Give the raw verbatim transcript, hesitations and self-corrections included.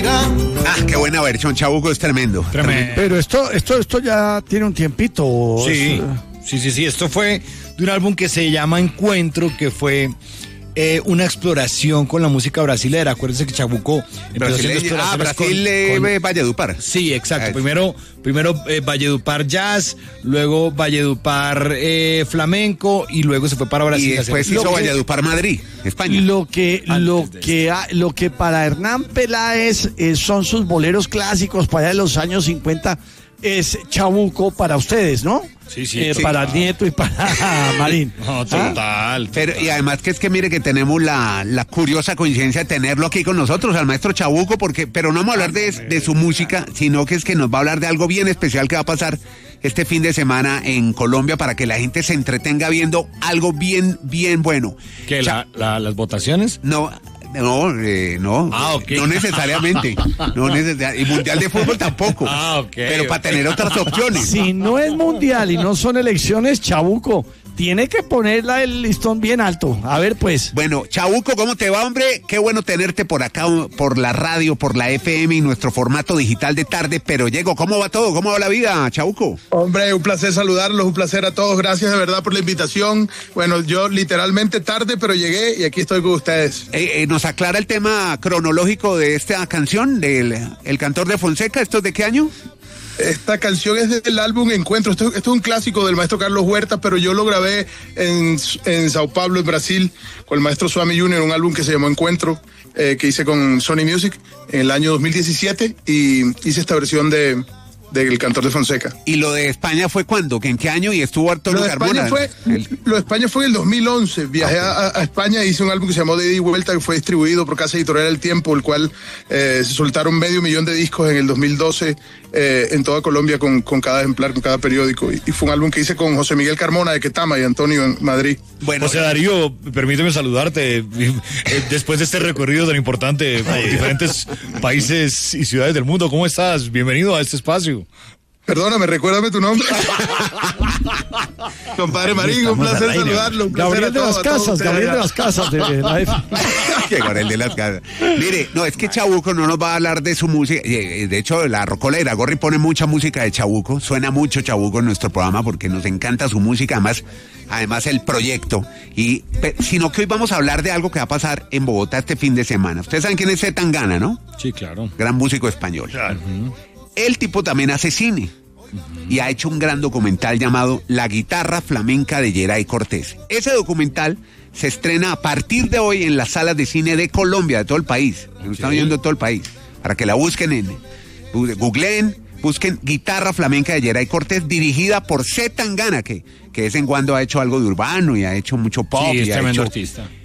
Ah, qué buena versión, Chabuco, es tremendo. Tremendo. Pero esto, esto, esto ya tiene un tiempito. Sí, es, sí, sí, sí. Esto fue de un álbum que se llama Encuentro, que fue eh, una exploración con la música brasilera. Acuérdense que Chabuco empezó haciendo Brasileña. Ah, exploraciones Brasil, con- eh, con- Valledupar. Sí, exacto. Eso. Primero, primero eh, Valledupar Jazz, luego Valledupar eh, Flamenco y luego se fue para Brasil. Y a hacer- después Lo hizo que- Valledupar Madrid, España. Lo que, Antes lo de que, ha- lo que para Hernán Peláez eh, son sus boleros clásicos para allá de los años cincuenta es Chabuco para ustedes, ¿no? Sí, sí, Eh, sí. para Nieto y para Marín. No, ¿Ah? total. Pero, y además que es que mire que tenemos la, la curiosa coincidencia de tenerlo aquí con nosotros, al maestro Chabuco, porque, pero no vamos a hablar de, de su música, sino que es que nos va a hablar de algo bien especial que va a pasar este fin de semana en Colombia para que la gente se entretenga viendo algo bien, bien bueno. ¿Qué, la, la- las votaciones? No, no, eh, no, Ah, ok. no necesariamente, no necesariamente, y Mundial de Fútbol tampoco, Ah, ok, pero para ok. tener otras opciones. Si no es mundial y no son elecciones, Chabuco tiene que ponerla el listón bien alto. A ver, pues. Bueno, Chabuco, ¿cómo te va, hombre? Qué bueno tenerte por acá, por la radio, por la F M y nuestro formato digital de tarde, pero llego, ¿cómo va todo? ¿Cómo va la vida, Chabuco? Hombre, un placer saludarlos, un placer a todos, gracias de verdad por la invitación. Bueno, yo literalmente tarde, pero llegué y aquí estoy con ustedes. Eh, eh, ¿Nos aclara el tema cronológico de esta canción, del El Cantor de Fonseca? ¿Esto es de qué año? Esta canción es del álbum Encuentro, esto, esto es un clásico del maestro Carlos Huerta, pero yo lo grabé en, en Sao Paulo, en Brasil, con el maestro Swami junior, un álbum que se llamó Encuentro, eh, que hice con Sony Music en el año dos mil diecisiete y hice esta versión de del Cantor de Fonseca. ¿Y lo de España fue cuándo? ¿En qué año? Y estuvo Arturo Lo de España Carmona. fue, El- lo de España fue en el dos mil once. Viajé a, a España e hice un álbum que se llamó De Ida y Vuelta, que fue distribuido por Casa Editorial El Tiempo, el cual eh, se soltaron medio millón de discos en el dos mil doce eh, en toda Colombia con, con cada ejemplar, con cada periódico. Y, y fue un álbum que hice con José Miguel Carmona de Ketama y Antonio en Madrid. Bueno, José Darío, permíteme saludarte eh, después de este recorrido tan importante por diferentes países y ciudades del mundo. ¿Cómo estás? Bienvenido a este espacio. Perdóname, recuérdame tu nombre. Compadre Marín, un placer al aire. saludarlo. Un placer Gabriel a de todos, las a todos Casas, ustedes Gabriel de allá. las Casas de la F. que Gabriel de las Casas. Mire, no, es que Chabuco no nos va a hablar de su música. eh, De hecho, la Rocola de Iragorri pone mucha música de Chabuco. Suena mucho Chabuco en nuestro programa porque nos encanta su música. Además, además el proyecto. Y, pe- sino que hoy vamos a hablar de algo que va a pasar en Bogotá este fin de semana. Ustedes saben quién es Zetangana, ¿no? Sí, claro. Gran músico español. El tipo también hace cine. Y ha hecho un gran documental llamado La guitarra flamenca de Yeray Cortés. Ese documental se estrena a partir de hoy en las salas de cine de Colombia, de todo el país. Lo están viendo de todo el país. Para que la busquen en... Googleen, busquen Guitarra Flamenca de Yeray Cortés, dirigida por Zetangana, que, que de vez en cuando ha hecho algo de urbano y ha hecho mucho pop. Sí, es y ha tremendo hecho- artista.